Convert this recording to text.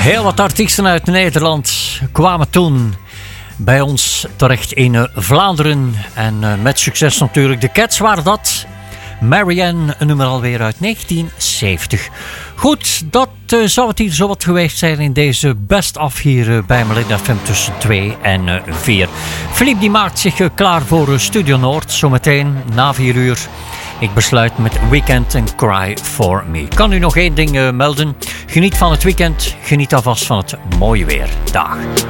Heel wat artiesten uit Nederland kwamen toen bij ons terecht in Vlaanderen. En met succes natuurlijk. De Cats waren dat. Marianne, een nummer alweer uit 1970. Goed, dat zou het hier zo wat geweest zijn in deze best-of hier bij Melody FM tussen 2 en 4. Philippe die maakt zich klaar voor Studio Noord. Zometeen na 4 uur. Ik besluit met Weekend en Cry For Me. Ik kan u nog één ding melden. Geniet van het weekend. Geniet alvast van het mooie weer. Dag.